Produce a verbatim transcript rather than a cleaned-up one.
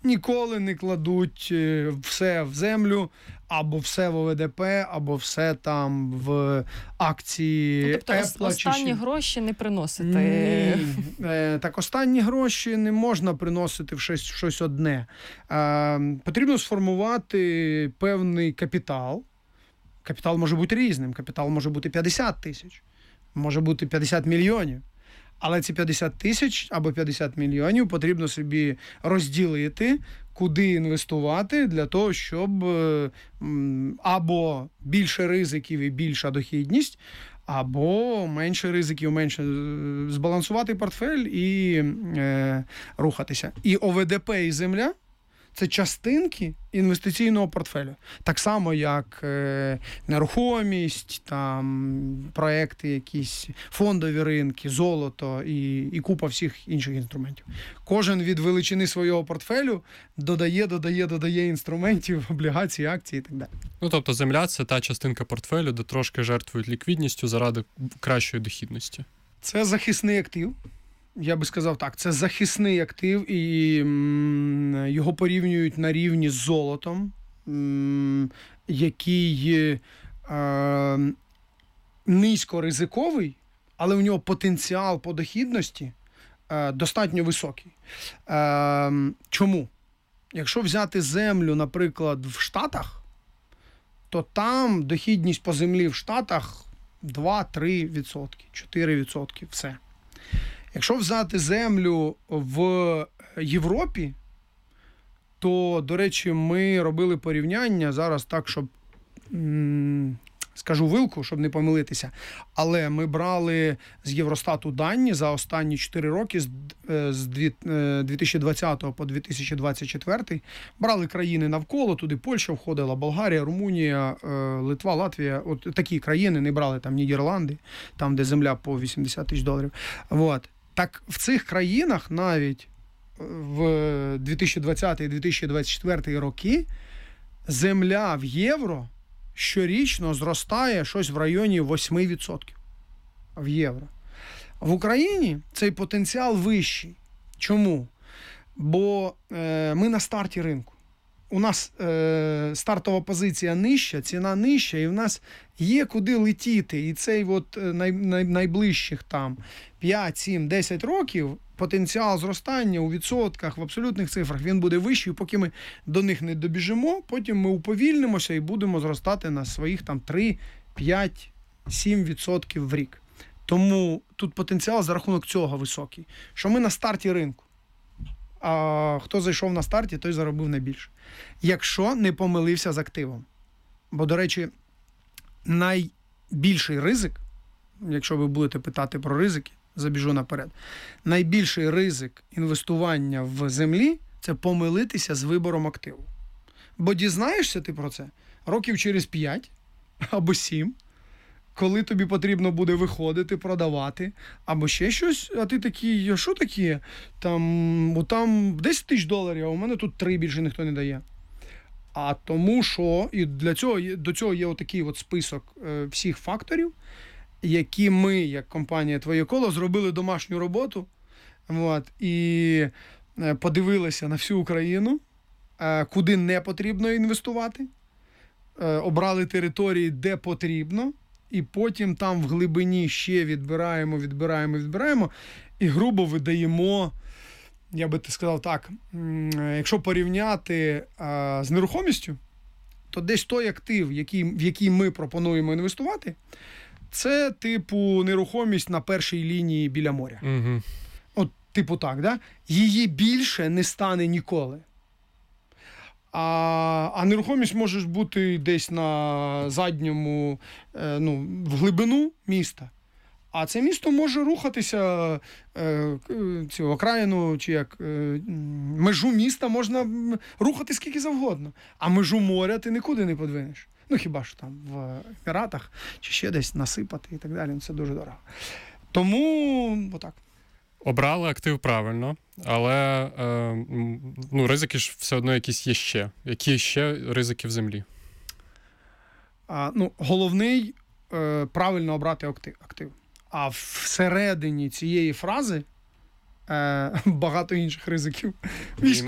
ніколи не кладуть все в землю, або все в О В Д П, або все там в акції ну, тобто Apple. останні чи... гроші не приносити? Ні. Е, так, останні гроші не можна приносити в щось, в щось одне. Е, потрібно сформувати певний капітал. Капітал може бути різним. Капітал може бути п'ятдесят тисяч, може бути п'ятдесят мільйонів. Але ці п'ятдесят тисяч або п'ятдесят мільйонів потрібно собі розділити, куди інвестувати для того, щоб або більше ризиків і більша дохідність, або менше ризиків, менше збалансувати портфель і е, рухатися. І О В Д П і земля – це частинки інвестиційного портфелю. Так само, як е, нерухомість, там, проекти якісь, фондові ринки, золото і, і купа всіх інших інструментів. Кожен від величини свого портфелю додає, додає, додає інструментів, облігацій, акцій і так далі. Ну, тобто земля – це та частинка портфелю, де трошки жертвують ліквідністю заради кращої дохідності. Це захисний актив. Я би сказав так, це захисний актив, і м, його порівнюють на рівні з золотом, м, який е, низькоризиковий, але у нього потенціал по дохідності е, достатньо високий. Е, чому? Якщо взяти землю, наприклад, в Штатах, то там дохідність по землі в Штатах два-три відсотки, чотири відсотки, все. Якщо взяти землю в Європі, то, до речі, ми робили порівняння зараз так, щоб, м- скажу вилку, щоб не помилитися, але ми брали з Євростату дані за останні чотири роки, з, з дві тисячі двадцятого по дві тисячі двадцять четвертий, брали країни навколо, туди Польща входила, Болгарія, Румунія, Литва, Латвія, от такі країни, не брали там Нідерланди, там, де земля по вісімдесят тисяч доларів. Вот. Так в цих країнах навіть в дві тисячі двадцятий - дві тисячі двадцять четвертий роки земля в євро щорічно зростає щось в районі вісім відсотків в євро. В Україні цей потенціал вищий. Чому? Бо е, ми на старті ринку. У нас е, стартова позиція нижча, ціна нижча, і в нас є куди летіти. І цей от най, най, найближчих там п'ять, сім, десять років потенціал зростання у відсотках, в абсолютних цифрах, він буде вищий, поки ми до них не добіжимо, потім ми уповільнимося і будемо зростати на своїх там три, п'ять, сім відсотків в рік. Тому тут потенціал за рахунок цього високий, що ми на старті ринку. А хто зайшов на старті, той заробив найбільше. Якщо не помилився з активом. Бо, до речі, найбільший ризик, якщо ви будете питати про ризики, забіжу наперед, найбільший ризик інвестування в землі – це помилитися з вибором активу. Бо дізнаєшся ти про це років через п'ять або сім, коли тобі потрібно буде виходити, продавати, або ще щось, а ти такий, а що таке? Там, о, там десять тисяч доларів, а у мене тут три, більше ніхто не дає. А тому що, і для цього, до цього є отакий от список е, всіх факторів, які ми, як компанія «Твоє коло», зробили домашню роботу, от, і е, подивилися на всю Україну, е, куди не потрібно інвестувати, е, обрали території, де потрібно, і потім там в глибині ще відбираємо, відбираємо, відбираємо, і грубо видаємо, я би сказав так, якщо порівняти а, з нерухомістю, то десь той актив, який, в який ми пропонуємо інвестувати, це типу нерухомість на першій лінії біля моря. Угу. От типу так, да? Її більше не стане ніколи. А, а нерухомість може бути десь на задньому, е, ну, в глибину міста. А це місто може рухатися, е, цю окраїну, чи як, е, межу міста можна рухати скільки завгодно. А межу моря ти нікуди не подвинеш. Ну, хіба що там в Еміратах, чи ще десь насипати і так далі. Це дуже дорого. Тому, отак. Обрали актив правильно, але е, ну, ризики ж все одно якісь є ще. Які ще ризики в землі? А, ну, головний е, правильно обрати актив. актив. А всередині цієї фрази е, багато інших ризиків. Військовий